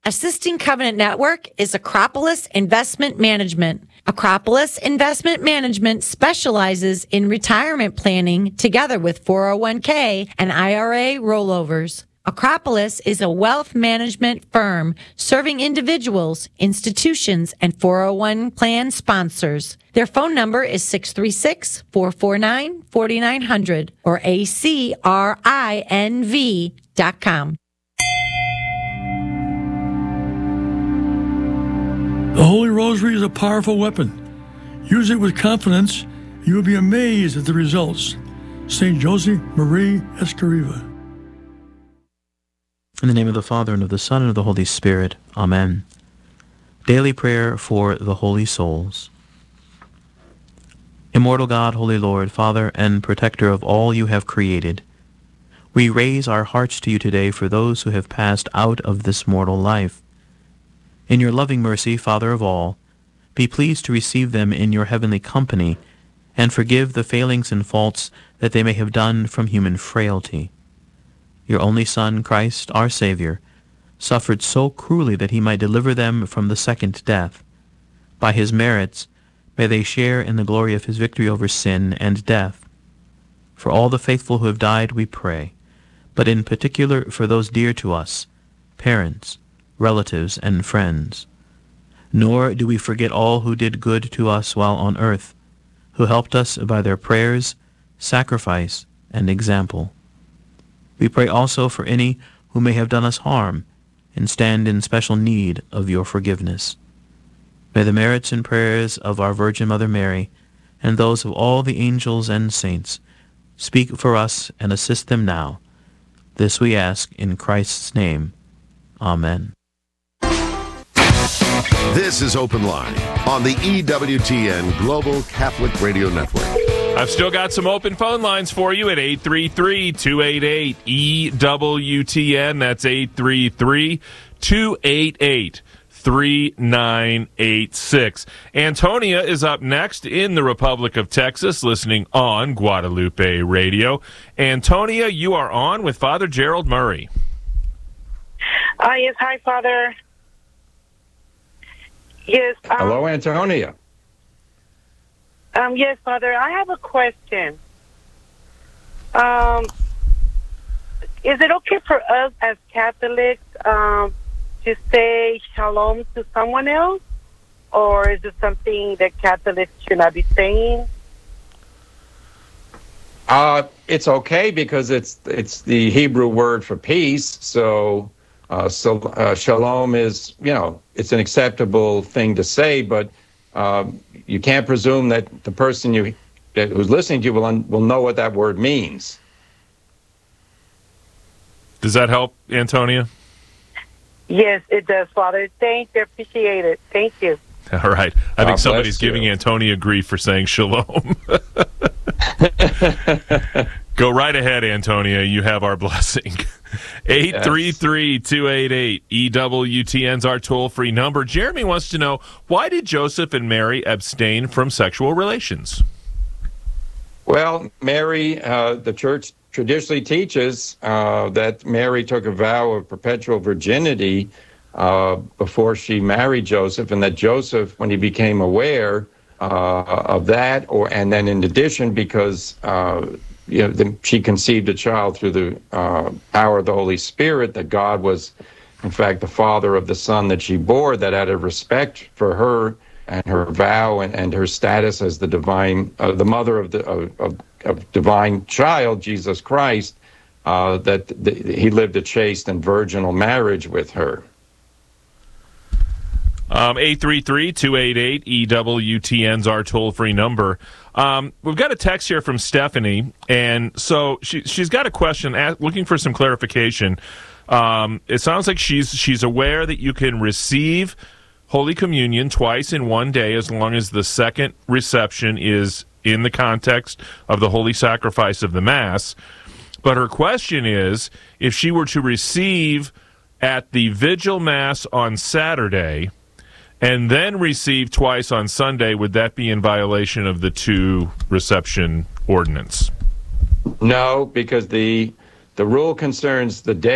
Assisting Covenant Network is Acropolis Investment Management. Acropolis Investment Management specializes in retirement planning together with 401k and IRA rollovers. Acropolis is a wealth management firm serving individuals, institutions, and 401 plan sponsors. Their phone number is 636-449-4900 or acrinv.com. The Holy Rosary is a powerful weapon. Use it with confidence. You will be amazed at the results. St. Josie Marie Escriva. In the name of the Father, and of the Son, and of the Holy Spirit. Amen. Daily prayer for the holy souls. Immortal God, Holy Lord, Father and Protector of all you have created, we raise our hearts to you today for those who have passed out of this mortal life. In your loving mercy, Father of all, be pleased to receive them in your heavenly company, and forgive the failings and faults that they may have done from human frailty. Your only Son, Christ, our Savior, suffered so cruelly that he might deliver them from the second death. By his merits, may they share in the glory of his victory over sin and death. For all the faithful who have died, we pray, but in particular for those dear to us, parents, relatives, and friends. Nor do we forget all who did good to us while on earth, who helped us by their prayers, sacrifice, and example. We pray also for any who may have done us harm and stand in special need of your forgiveness. May the merits and prayers of our Virgin Mother Mary and those of all the angels and saints speak for us and assist them now. This we ask in Christ's name. Amen. This is Open Line on the EWTN Global Catholic Radio Network. I've still got some open phone lines for you at 833-288-EWTN. That's 833-288-3986. Antonia is up next in the Republic of Texas, listening on Guadalupe Radio. Antonia, you are on with Father Gerald Murray. Yes, hi, Father. Yes. Hello, Antonia. Yes, Father, I have a question. Is it okay for us as Catholics to say shalom to someone else? Or is it something that Catholics should not be saying? It's okay because it's the Hebrew word for peace. So shalom is, it's an acceptable thing to say, but you can't presume that the person who's listening to you will know what that word means. Does that help, Antonia? Yes, it does, Father. Thank you. Appreciate it. Thank you. All right. I think somebody's giving Antonia grief for saying shalom. Go right ahead, Antonia. You have our blessing. 833-288-EWTN's our toll-free number. Jeremy wants to know, why did Joseph and Mary abstain from sexual relations? Well, Mary, the Church traditionally teaches that Mary took a vow of perpetual virginity before she married Joseph, and that Joseph, when he became aware of that, and then in addition, because she conceived a child through the power of the Holy Spirit, that God was, in fact, the father of the son that she bore, that out of respect for her and her vow and her status as the divine, the mother of divine child, Jesus Christ, he lived a chaste and virginal marriage with her. 833-288-EWTN's our toll-free number. We've got a text here from Stephanie, and so she's got a question, looking for some clarification. It sounds like she's aware that you can receive Holy Communion twice in one day as long as the second reception is in the context of the Holy Sacrifice of the Mass. But her question is, if she were to receive at the Vigil Mass on Saturday and then receive twice on Sunday, would that be in violation of the two reception ordinance? No, because the rule concerns the day